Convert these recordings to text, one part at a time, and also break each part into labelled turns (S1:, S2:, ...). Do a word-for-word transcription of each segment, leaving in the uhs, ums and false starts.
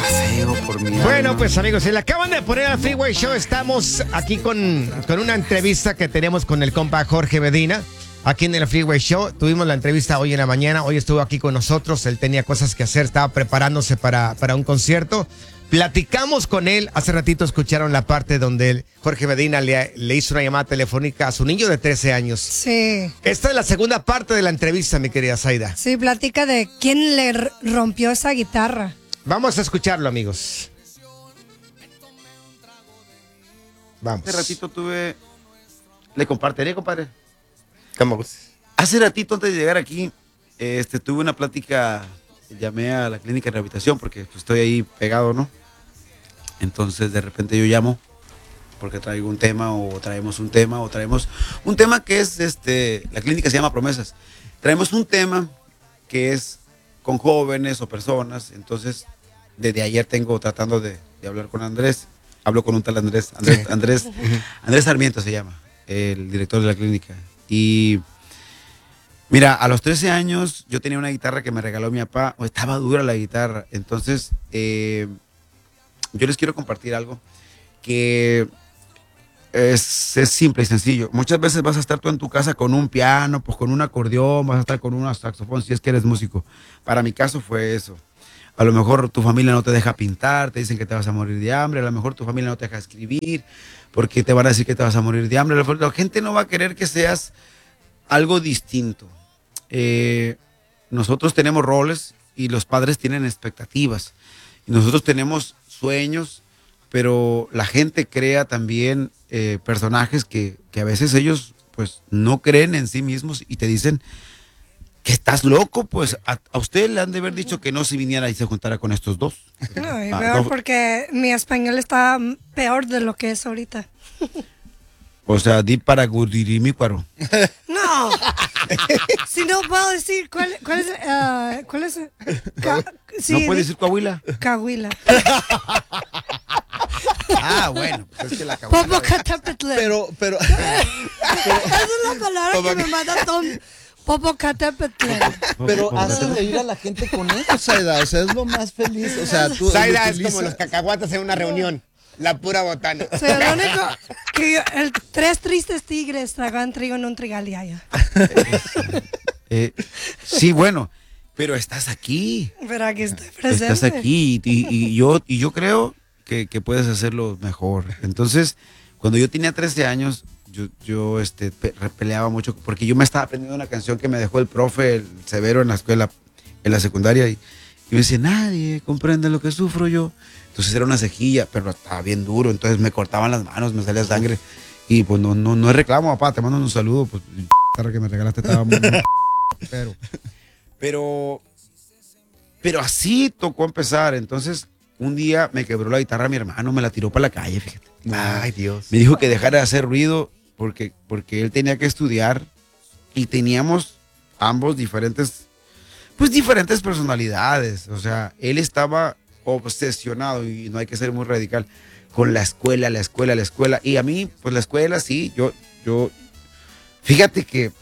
S1: Paseo por mi alma.
S2: Bueno, pues amigos, se le acaban de poner al Freeway Show. Estamos aquí con, con una entrevista que tenemos con el compa Jorge Medina. Aquí en el Freeway Show. Tuvimos la entrevista hoy en la mañana. Hoy estuvo aquí con nosotros. Él tenía cosas que hacer. Estaba preparándose para, para un concierto. Platicamos con él. Hace ratito escucharon la parte donde él, Jorge Medina le, le hizo una llamada telefónica a su niño de trece años.
S3: Sí.
S2: Esta es la segunda parte de la entrevista, mi querida Zaida.
S3: Sí, platica de quién le r- rompió esa guitarra.
S2: Vamos a escucharlo, amigos. Vamos.
S1: Hace ratito tuve... ¿Le compartiré, compadre?
S2: ¿Cómo?
S1: Hace ratito antes de llegar aquí, este, tuve una plática, llamé a la clínica de rehabilitación porque pues, estoy ahí pegado, ¿no? Entonces de repente yo llamo porque traigo un tema o traemos un tema o traemos un tema que es, este, la clínica se llama Promesas. Traemos un tema que es con jóvenes o personas, entonces desde ayer tengo tratando de, de hablar con Andrés, hablo con un tal Andrés, Andrés,
S2: Sí.
S1: Andrés, Andrés Sarmiento se llama, el director de la clínica. Y mira, a los trece años yo tenía una guitarra que me regaló mi papá, o estaba dura la guitarra, entonces eh, yo les quiero compartir algo que es, es simple y sencillo. Muchas veces vas a estar tú en tu casa con un piano, pues con un acordeón, vas a estar con un saxofón si es que eres músico. Para mi caso fue eso. A lo mejor tu familia no te deja pintar, te dicen que te vas a morir de hambre, a lo mejor tu familia no te deja escribir, porque te van a decir que te vas a morir de hambre. La gente no va a querer que seas algo distinto. Eh, nosotros tenemos roles y los padres tienen expectativas. Y nosotros tenemos sueños, pero la gente crea también eh, personajes que, que a veces ellos pues no creen en sí mismos y te dicen que estás loco, pues a, a usted le han de haber dicho que no se viniera y se juntara con estos dos.
S3: No, y
S1: Ah,
S3: peor
S1: no.
S3: porque mi español está peor de lo que es ahorita.
S1: O sea, di para gudirimicuaro.
S3: No. Si no puedo decir cuál, cuál es, uh, cuál es, ca- sí,
S1: ¿No puede
S3: di-
S1: decir Coahuila?
S3: Cahuila.
S1: Ah, bueno, pues es que la Coahuila.
S3: Popocatépetl.
S4: Pero, pero,
S3: Esa es la palabra que me manda Tom. Popocatépetl.
S4: pero hace reír a la gente con eso, Zaida. O sea, es lo más feliz. O sea, tú.
S2: Zaida
S4: lo
S2: es como
S4: utilizas-
S2: los cacahuates en una reunión. La pura botana.
S3: O sea, lo único que yo- el tres tristes tigres tragan trigo en un trigal y allá.
S1: Eh, sí, bueno, pero estás aquí.
S3: Pero aquí estoy presente.
S1: Estás aquí y, y yo, y yo creo que, que puedes hacerlo mejor. Entonces, cuando yo tenía trece años, yo, yo este, pe- peleaba mucho porque yo me estaba aprendiendo una canción que me dejó el profe el Severo en la escuela, en la secundaria, y, y me decía, nadie comprende lo que sufro yo. Entonces era una cejilla, pero estaba bien duro, entonces me cortaban las manos, me salía sangre. Y pues no, no, no es reclamo, papá, te mando un saludo, pues el que me regalaste estaba muy... Pero, pero, pero así tocó empezar. Entonces, un día me quebró la guitarra mi hermano, me la tiró para la calle, fíjate.
S2: Ay, Dios.
S1: Me dijo que dejara de hacer ruido porque, porque él tenía que estudiar y teníamos ambos diferentes, pues diferentes personalidades. O sea, él estaba obsesionado, y no hay que ser muy radical, con la escuela, la escuela, la escuela. Y a mí, pues la escuela, sí, yo, yo, fíjate que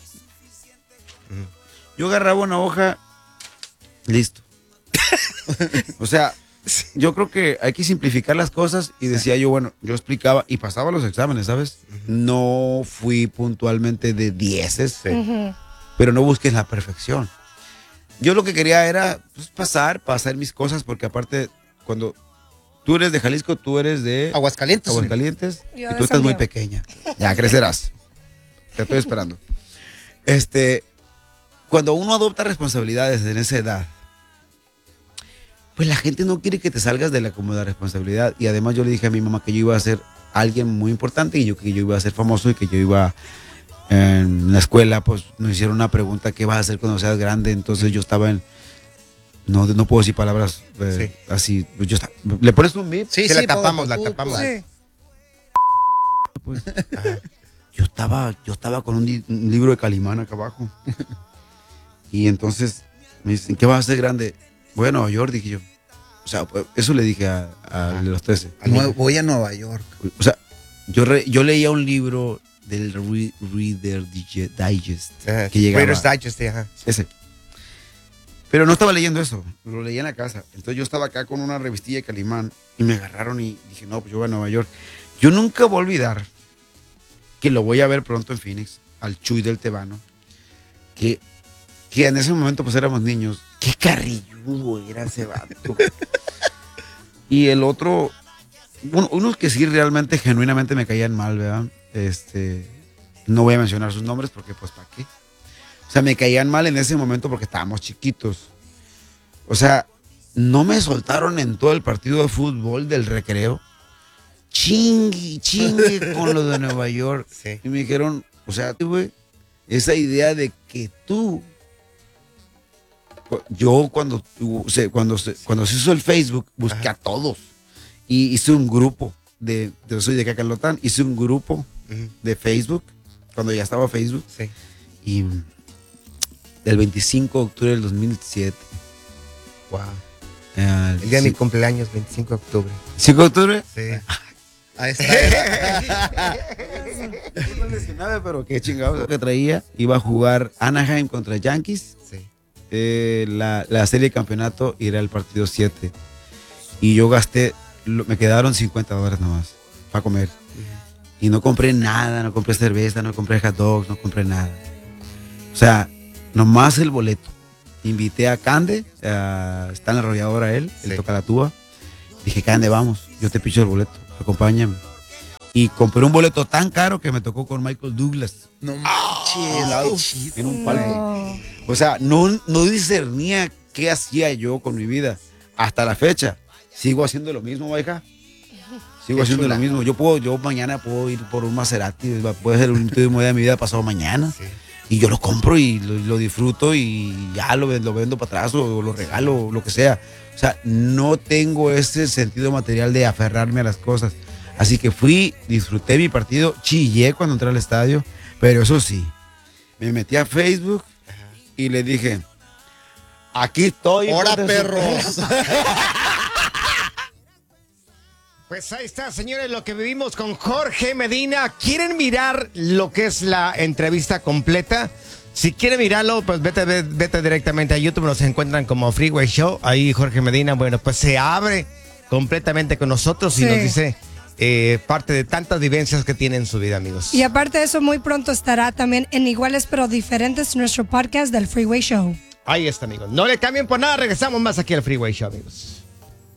S1: yo agarraba una hoja, listo. O sea, yo creo que hay que simplificar las cosas y decía yo, bueno, yo explicaba y pasaba los exámenes, ¿sabes? No fui puntualmente de dieces,
S3: Ujú.
S1: pero no busques la perfección. Yo lo que quería era pues, pasar, pasar mis cosas, porque aparte, cuando tú eres de Jalisco, tú eres de
S4: Aguascalientes.
S1: Aguascalientes
S3: Yo
S1: y
S3: de
S1: tú estás
S3: San
S1: muy
S3: Diego.
S1: pequeña. Ya crecerás. Te estoy esperando. Este, cuando uno adopta responsabilidades en esa edad, pues la gente no quiere que te salgas de la cómoda responsabilidad. Y además yo le dije a mi mamá que yo iba a ser alguien muy importante y yo que yo iba a ser famoso y que yo iba en la escuela, pues nos hicieron una pregunta, ¿qué vas a hacer cuando seas grande? Entonces yo estaba en, no, no puedo decir palabras eh, así, yo estaba, ¿le pones un bip?
S2: Sí, sí, la tapamos, la tapamos.
S3: Sí.
S1: Pues, yo estaba, yo estaba con un, li- un libro de Calimán acá abajo. Y entonces me dicen, ¿qué vas a hacer grande? Voy a Nueva York, dije yo. O sea, pues, eso le dije a, a de los trece.
S4: Nue- voy a Nueva York.
S1: O sea, yo, re- yo leía un libro del Re- Reader Dig- Digest
S2: Ajá.
S1: que llegaba.
S2: Reader's Digest, sí, ajá.
S1: Ese. Pero no estaba leyendo eso, lo leía en la casa. Entonces yo estaba acá con una revistilla de Calimán y me agarraron y dije, no, pues yo voy a Nueva York. Yo nunca voy a olvidar que lo voy a ver pronto en Phoenix, al Chuy del Tebano, que, que en ese momento pues éramos niños. Qué carrilludo era ese vato. Y el otro, uno, unos que sí realmente, genuinamente me caían mal, ¿verdad? Este, no voy a mencionar sus nombres porque pues ¿para qué? O sea, me caían mal en ese momento porque estábamos chiquitos. O sea, no me soltaron en todo el partido de fútbol del recreo. Chingue, chingue con lo de Nueva York.
S2: Sí.
S1: Y me dijeron, o sea, güey, esa idea de que tú, yo cuando, o sea, cuando, se, cuando se hizo el Facebook, busqué Ajá. a todos. Y hice un grupo de, yo soy de Cacalotán, hice un grupo uh-huh. de Facebook, cuando ya estaba Facebook.
S2: Sí.
S1: Y el veinticinco de octubre del dos mil siete.
S2: Wow.
S1: Uh,
S2: el día de mi cumpleaños, veinticinco de octubre.
S1: ¿cinco de octubre?
S2: Sí.
S4: Ahí está.
S1: Pero qué chingados que traía. Iba a jugar Anaheim contra Yankees.
S2: Sí.
S1: Eh, la, la serie de campeonato era el partido siete. Y yo gasté, me quedaron cincuenta dólares nomás para comer. Uh-huh. Y no compré nada, no compré cerveza, no compré hot dogs, no compré nada. O sea, nomás el boleto. Invité a Cande, uh, está en la arrolladora él, sí. él toca la tuba. Dije, Cande, vamos, yo te picho el boleto, acompáñame. Y compré un boleto tan caro que me tocó con Michael Douglas.
S4: No manches,
S1: en un palco. No. O sea, no, no discernía qué hacía yo con mi vida. Hasta la fecha, sigo haciendo lo mismo, vieja. Sigo haciendo chula. lo mismo. Yo puedo, yo mañana puedo ir por un Maserati, puede ser un último día de mi vida pasado mañana. Sí. Y yo lo compro y lo, lo disfruto y ya lo, lo vendo para atrás o lo regalo o lo que sea. O sea, no tengo ese sentido material de aferrarme a las cosas. Así que fui, disfruté mi partido, chillé cuando entré al estadio, pero eso sí, me metí a Facebook y le dije, aquí estoy.
S4: ¡Hora, perros!
S2: Pues ahí está, señores, lo que vivimos con Jorge Medina. ¿Quieren mirar lo que es la entrevista completa? Si quieren mirarlo, pues vete, vete, vete directamente a YouTube, nos encuentran como Freeway Show. Ahí Jorge Medina, bueno, pues se abre completamente con nosotros sí. y nos dice eh, parte de tantas vivencias que tiene en su vida, amigos.
S3: Y aparte de eso, muy pronto estará también en Iguales pero Diferentes nuestro podcast del Freeway Show.
S2: Ahí está, amigos. No le cambien por nada, regresamos más aquí al Freeway Show, amigos.